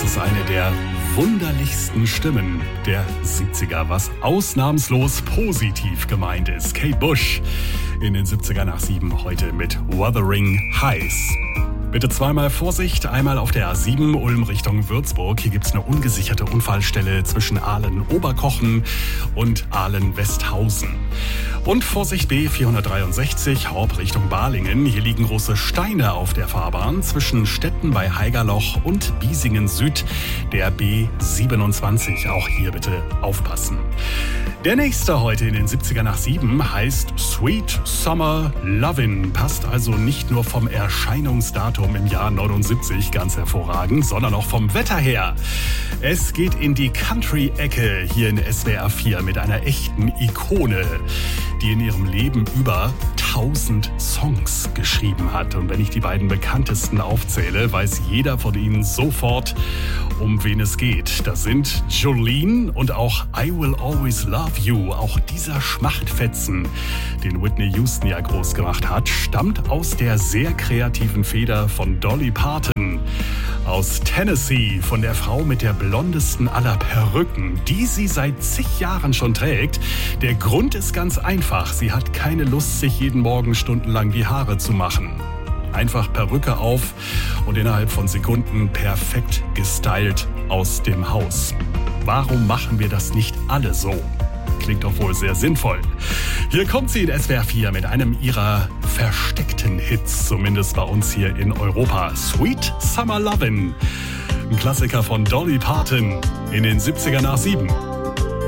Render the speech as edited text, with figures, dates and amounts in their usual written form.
Das ist eine der wunderlichsten Stimmen der 70er, was ausnahmslos positiv gemeint ist. Kate Bush in den 70er nach 7 heute mit Wuthering Heights. Bitte zweimal Vorsicht, einmal auf der A7 Ulm Richtung Würzburg. Hier gibt es eine ungesicherte Unfallstelle zwischen Aalen-Oberkochen und Aalen-Westhausen. Und Vorsicht B463 Horb Richtung Balingen. Hier liegen große Steine auf der Fahrbahn zwischen Stetten bei Haigerloch und Biesingen Süd, der B27. Auch hier bitte aufpassen. Der nächste heute in den 70er nach 7 heißt Sweet Summer Lovin'. Passt also nicht nur vom Erscheinungsdatum im Jahr 79 ganz hervorragend, sondern auch vom Wetter her. Es geht in die Country-Ecke hier in SWR 4 mit einer echten Ikone, die in ihrem Leben über 1000 Songs geschrieben hat. Und wenn ich die beiden bekanntesten aufzähle, weiß jeder von ihnen sofort, um wen es geht. Das sind Jolene und auch I Will Always Love You. Auch dieser Schmachtfetzen, den Whitney Houston ja groß gemacht hat, stammt aus der sehr kreativen Feder von Dolly Parton aus Tennessee, von der Frau mit der blondesten aller Perücken, die sie seit zig Jahren schon trägt. Der Grund ist ganz einfach. Sie hat keine Lust, sich jeden Morgen stundenlang die Haare zu machen. Einfach Perücke auf und innerhalb von Sekunden perfekt gestylt aus dem Haus. Warum machen wir das nicht alle so? Klingt doch wohl sehr sinnvoll. Hier kommt sie in SWR 4 mit einem ihrer versteckten Hits, zumindest bei uns hier in Europa. Sweet Summer Lovin', ein Klassiker von Dolly Parton in den 70er nach 7.